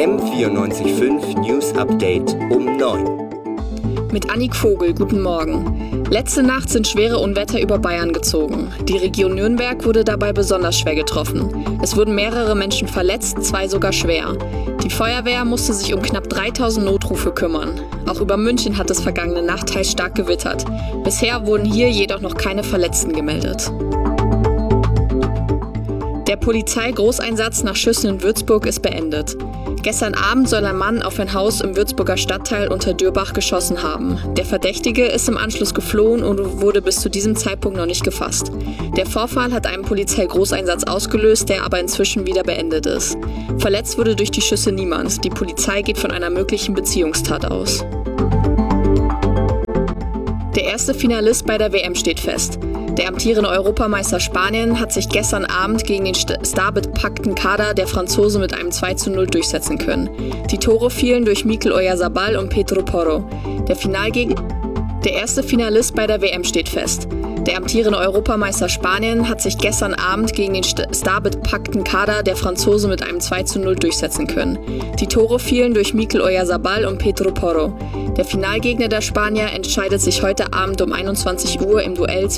M94.5 News Update um 9. Mit Annik Vogel, guten Morgen. Letzte Nacht sind schwere Unwetter über Bayern gezogen. Die Region Nürnberg wurde dabei besonders schwer getroffen. Es wurden mehrere Menschen verletzt, 2 sogar schwer. Die Feuerwehr musste sich um knapp 3000 Notrufe kümmern. Auch über München hat es vergangene Nacht teils stark gewittert. Bisher wurden hier jedoch noch keine Verletzten gemeldet. Der Polizeigroßeinsatz nach Schüssen in Würzburg ist beendet. Gestern Abend soll ein Mann auf ein Haus im Würzburger Stadtteil Unterdürbach geschossen haben. Der Verdächtige ist im Anschluss geflohen und wurde bis zu diesem Zeitpunkt noch nicht gefasst. Der Vorfall hat einen Polizeigroßeinsatz ausgelöst, der aber inzwischen wieder beendet ist. Verletzt wurde durch die Schüsse niemand. Die Polizei geht von einer möglichen Beziehungstat aus. Der erste Finalist bei der WM steht fest. Der amtierende Europameister Spanien hat sich gestern Abend gegen den starbepackten Kader der Franzosen mit einem 2:0 durchsetzen können. Die Tore fielen durch Mikel Oyarzabal und Pedro Porro. Der erste Finalist bei der WM steht fest. Der amtierende Europameister Spanien hat sich gestern Abend gegen den starbepackten Kader der Franzosen mit einem 2:0 durchsetzen können. Die Tore fielen durch Mikel Oyarzabal und Pedro Porro. Der Finalgegner der Spanier entscheidet sich heute Abend um 21 Uhr im Duell